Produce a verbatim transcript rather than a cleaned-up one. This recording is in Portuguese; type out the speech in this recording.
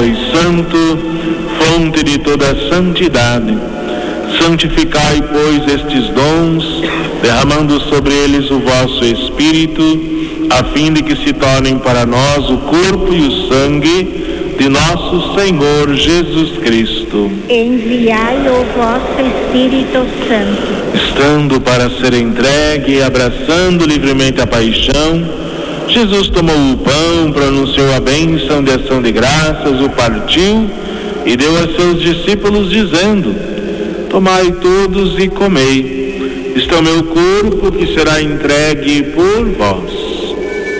sois santo, fonte de toda santidade. Santificai, pois, estes dons, derramando sobre eles o vosso Espírito, a fim de que se tornem para nós o corpo e o sangue de nosso Senhor Jesus Cristo. Enviai o vosso Espírito Santo. Estando para ser entregue e abraçando livremente a paixão, Jesus tomou o pão, pronunciou a bênção de ação de graças, o partiu e deu a seus discípulos, dizendo: tomai todos e comei, isto é o meu corpo que será entregue por vós.